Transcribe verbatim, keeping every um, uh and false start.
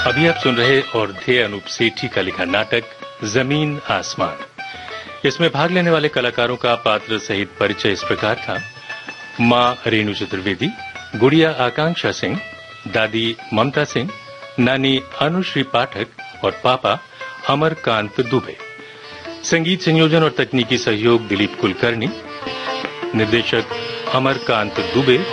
अभी आप सुन रहे और थे अनूप सेठी का लिखा नाटक जमीन आसमान। इसमें भाग लेने वाले कलाकारों का पात्र सहित परिचय इस प्रकार था। मां रेणु चतुर्वेदी, गुड़िया आकांक्षा सिंह, दादी ममता सिंह, नानी अनुश्री पाठक और पापा अमरकांत दुबे। संगीत संयोजन और तकनीकी सहयोग दिलीप कुलकर्णी, निर्देशक अमरकांत दुबे